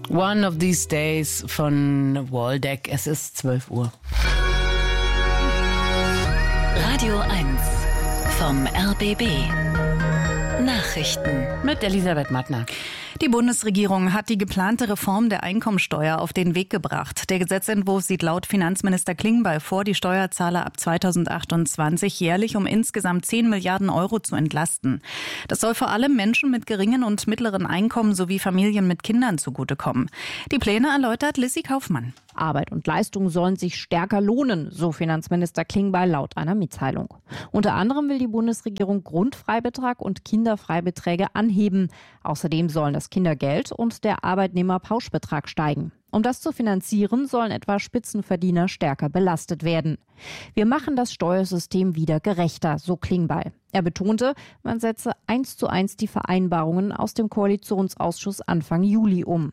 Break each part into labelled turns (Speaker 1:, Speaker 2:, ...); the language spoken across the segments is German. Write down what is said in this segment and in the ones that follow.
Speaker 1: One of These Days von Waldeck. Es ist 12 Uhr.
Speaker 2: Radio 1 vom RBB. Nachrichten
Speaker 1: Mit Elisabeth Mattner.
Speaker 3: Die Bundesregierung hat die geplante Reform der Einkommensteuer auf den Weg gebracht. Der Gesetzentwurf sieht laut Finanzminister Klingbeil vor, die Steuerzahler ab 2028 jährlich um insgesamt 10 Milliarden Euro zu entlasten. Das soll vor allem Menschen mit geringen und mittleren Einkommen sowie Familien mit Kindern zugutekommen. Die Pläne erläutert Lissy Kaufmann.
Speaker 4: Arbeit und Leistung sollen sich stärker lohnen, so Finanzminister Klingbeil laut einer Mitteilung. Unter anderem will die Bundesregierung Grundfreibetrag und Kinderfreibeträge anheben. Außerdem sollen das Kindergeld und der Arbeitnehmerpauschbetrag steigen. Um das zu finanzieren, sollen etwa Spitzenverdiener stärker belastet werden. Wir machen das Steuersystem wieder gerechter, so Klingbeil. Er betonte, man setze 1:1 die Vereinbarungen aus dem Koalitionsausschuss Anfang Juli um.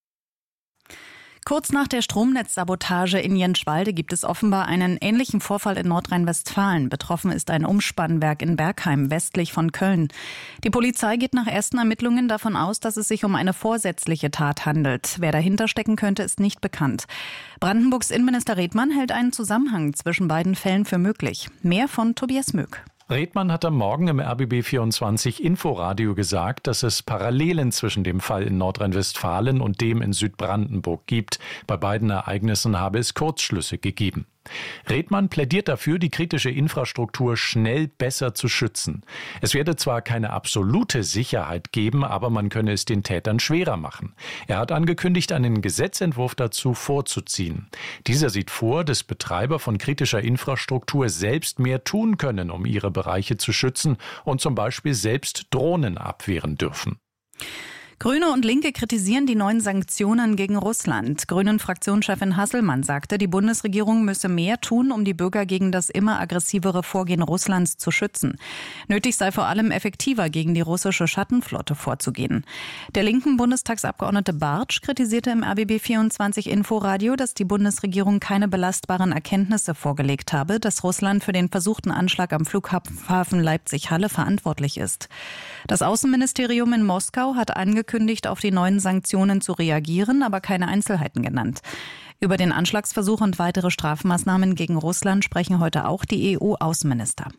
Speaker 3: Kurz nach der Stromnetzsabotage in Jenschwalde gibt es offenbar einen ähnlichen Vorfall in Nordrhein-Westfalen. Betroffen ist ein Umspannwerk in Bergheim, westlich von Köln. Die Polizei geht nach ersten Ermittlungen davon aus, dass es sich um eine vorsätzliche Tat handelt. Wer dahinter stecken könnte, ist nicht bekannt. Brandenburgs Innenminister Redmann hält einen Zusammenhang zwischen beiden Fällen für möglich. Mehr von Tobias Möck.
Speaker 5: Redmann hat am Morgen im RBB24 Inforadio gesagt, dass es Parallelen zwischen dem Fall in Nordrhein-Westfalen und dem in Südbrandenburg gibt. Bei beiden Ereignissen habe es Kurzschlüsse gegeben. Redmann plädiert dafür, die kritische Infrastruktur schnell besser zu schützen. Es werde zwar keine absolute Sicherheit geben, aber man könne es den Tätern schwerer machen. Er hat angekündigt, einen Gesetzentwurf dazu vorzuziehen. Dieser sieht vor, dass Betreiber von kritischer Infrastruktur selbst mehr tun können, um ihre Bereiche zu schützen und zum Beispiel selbst Drohnen abwehren dürfen.
Speaker 3: Grüne und Linke kritisieren die neuen Sanktionen gegen Russland. Grünen-Fraktionschefin Hasselmann sagte, die Bundesregierung müsse mehr tun, um die Bürger gegen das immer aggressivere Vorgehen Russlands zu schützen. Nötig sei vor allem effektiver gegen die russische Schattenflotte vorzugehen. Der linken Bundestagsabgeordnete Bartsch kritisierte im RBB24 Inforadio, dass die Bundesregierung keine belastbaren Erkenntnisse vorgelegt habe, dass Russland für den versuchten Anschlag am Flughafen Leipzig-Halle verantwortlich ist. Das Außenministerium in Moskau hat angekündigt, auf die neuen Sanktionen zu reagieren, aber keine Einzelheiten genannt. Über den Anschlagsversuch und weitere Strafmaßnahmen gegen Russland sprechen heute auch die EU-Außenminister.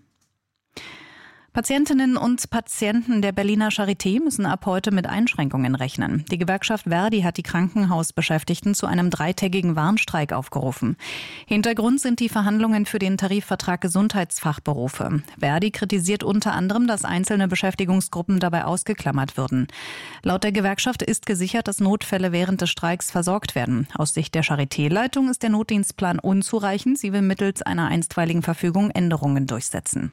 Speaker 3: Patientinnen und Patienten der Berliner Charité müssen ab heute mit Einschränkungen rechnen. Die Gewerkschaft ver.di hat die Krankenhausbeschäftigten zu einem 3-tägigen Warnstreik aufgerufen. Hintergrund sind die Verhandlungen für den Tarifvertrag Gesundheitsfachberufe. ver.di kritisiert unter anderem, dass einzelne Beschäftigungsgruppen dabei ausgeklammert würden. Laut der Gewerkschaft ist gesichert, dass Notfälle während des Streiks versorgt werden. Aus Sicht der Charité-Leitung ist der Notdienstplan unzureichend. Sie will mittels einer einstweiligen Verfügung Änderungen durchsetzen.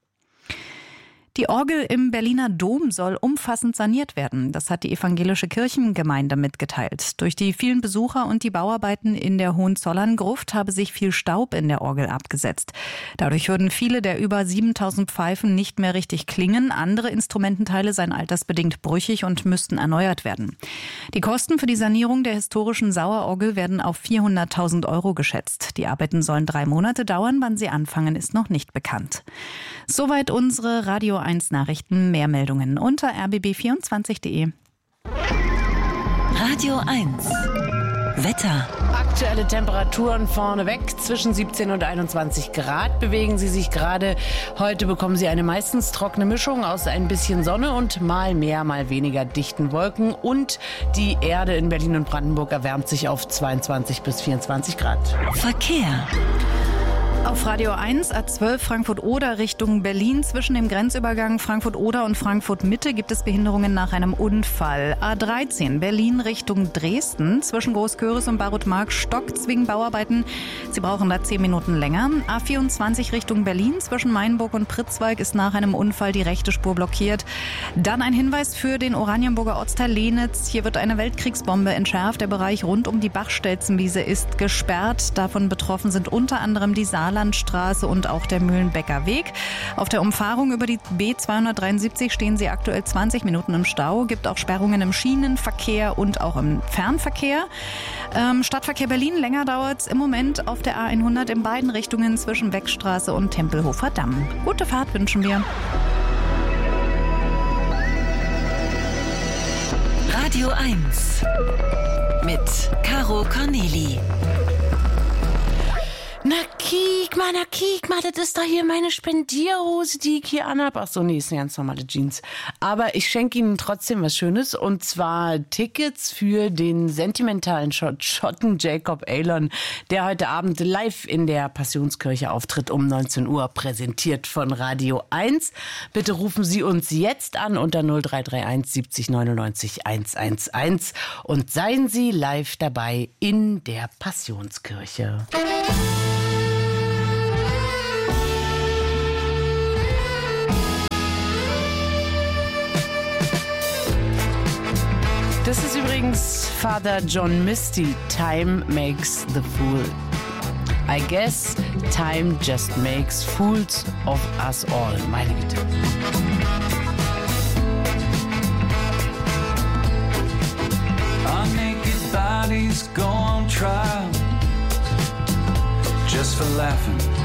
Speaker 3: Die Orgel im Berliner Dom soll umfassend saniert werden. Das hat die evangelische Kirchengemeinde mitgeteilt. Durch die vielen Besucher und die Bauarbeiten in der Hohenzollern-Gruft habe sich viel Staub in der Orgel abgesetzt. Dadurch würden viele der über 7000 Pfeifen nicht mehr richtig klingen. Andere Instrumententeile seien altersbedingt brüchig und müssten erneuert werden. Die Kosten für die Sanierung der historischen Sauerorgel werden auf 400.000 Euro geschätzt. Die Arbeiten sollen 3 Monate dauern. Wann sie anfangen, ist noch nicht bekannt. Soweit unsere Radio 1 Nachrichten. Mehr Meldungen unter rbb24.de.
Speaker 2: Radio 1 Wetter.
Speaker 1: Aktuelle Temperaturen vorneweg. Zwischen 17 und 21 Grad bewegen sie sich gerade. Heute bekommen Sie eine meistens trockene Mischung aus ein bisschen Sonne und mal mehr, mal weniger dichten Wolken. Und die Erde in Berlin und Brandenburg erwärmt sich auf 22 bis 24 Grad.
Speaker 2: Verkehr.
Speaker 3: Auf Radio 1 A12 Frankfurt-Oder Richtung Berlin. Zwischen dem Grenzübergang Frankfurt-Oder und Frankfurt-Mitte gibt es Behinderungen nach einem Unfall. A13 Berlin Richtung Dresden. Zwischen Großköris und Barutmark stockt's wegen Bauarbeiten. Sie brauchen da 10 Minuten länger. A24 Richtung Berlin. Zwischen Mainburg und Pritzwalk ist nach einem Unfall die rechte Spur blockiert. Dann ein Hinweis für den Oranienburger Ortsteil Lenitz. Hier wird eine Weltkriegsbombe entschärft. Der Bereich rund um die Bachstelzenwiese ist gesperrt. Davon betroffen sind unter anderem die Saarlandstraße und auch der Mühlenbecker Weg. Auf der Umfahrung über die B273 stehen sie aktuell 20 Minuten im Stau. Gibt auch Sperrungen im Schienenverkehr und auch im Fernverkehr. Stadtverkehr Berlin, länger dauert es im Moment auf der A100 in beiden Richtungen zwischen Beckstraße und Tempelhofer Damm. Gute Fahrt wünschen wir.
Speaker 2: Radio 1 mit Caro Corneli.
Speaker 1: Na kiek mal, das ist doch hier meine Spendierhose, die ich hier anhab. Ach so, nee, ist eine ganz normale Jeans. Aber ich schenke Ihnen trotzdem was Schönes, und zwar Tickets für den sentimentalen Schotten Jacob Elon, der heute Abend live in der Passionskirche auftritt um 19 Uhr, präsentiert von Radio 1. Bitte rufen Sie uns jetzt an unter 0331 70 99 111 und seien Sie live dabei in der Passionskirche. Das ist übrigens Father John Misty, Time Makes the Fool. I guess time just makes fools of us all. Meine Güte.
Speaker 6: Our naked bodies go on trial just for laughing